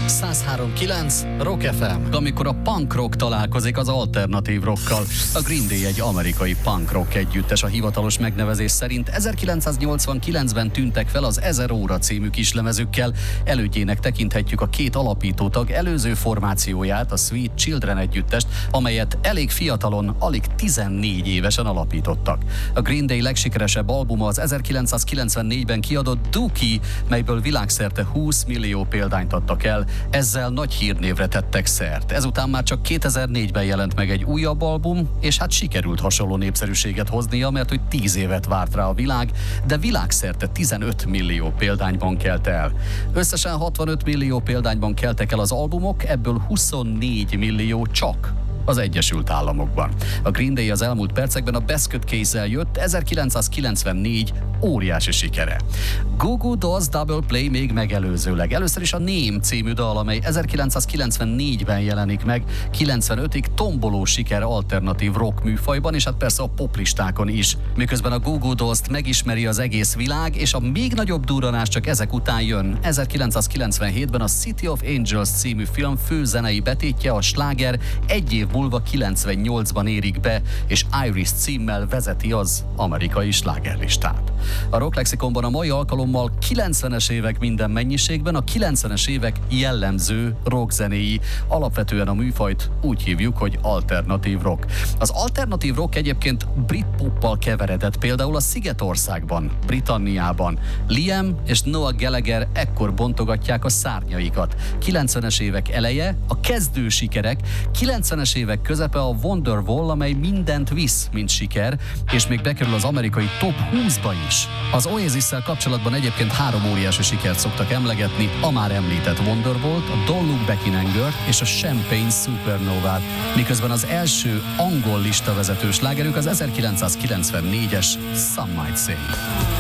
103.9 Rock FM. Amikor a punk rock találkozik az alternatív rockkal. A Green Day egy amerikai punk rock együttes, a hivatalos megnevezés szerint 1989-ben tűntek fel az 1000 óra című kislemezükkel. Elődjének tekinthetjük a két alapítótag előző formációját, a Sweet Children együttest, amelyet elég fiatalon, alig 14 évesen alapítottak. A Green Day legsikeresebb albuma az 1994-ben kiadott Dookie, melyből világszerte 20 millió példányt adtak el, ezzel nagy hírnévre tettek szert. Ezután már csak 2004-ben jelent meg egy újabb album, és hát sikerült hasonló népszerűséget hoznia, mert hogy 10 évet várt rá a világ, de világszerte 15 millió példányban kelt el. Összesen 65 millió példányban keltek el az albumok, ebből 24 millió csak az Egyesült Államokban. A Green Day az elmúlt percekben a Basket Case-el jött, 1994 óriási sikere. Goo Goo Dolls Double Play még megelőzőleg. Először is a Name című dal, amely 1994-ben jelenik meg, 95-ig tomboló siker alternatív rock műfajban, és hát persze a poplistákon is. Miközben a Goo Goo Dolls-t megismeri az egész világ, és a még nagyobb durranás csak ezek után jön. 1997-ben a City of Angels című film főzenei betétje, a sláger egy év múlva 98-ban érik be, és Iris címmel vezeti az amerikai slágerlistát. A Rock Lexikonban a mai alkalommal 90-es évek minden mennyiségben, a 90-es évek jellemző rockzenéi. Alapvetően a műfajt úgy hívjuk, hogy alternatív rock. Az alternatív rock egyébként brit poppal keveredett, például a Szigetországban, Britanniában. Liam és Noah Gallagher ekkor bontogatják a szárnyaikat. 90-es évek eleje, a kezdő sikerek, 90-es évek közepe a Wonderwall, amely mindent visz, mint siker, és még bekerül az amerikai top 20-ba is. Az Oasis-szel kapcsolatban egyébként 3 óriási sikert szoktak emlegetni, a már említett Wonderwall-t, a Don't Look Back in Anger és a Champagne Supernova-t, miközben az első angol listavezető slágerük az 1994-es Some Might Say.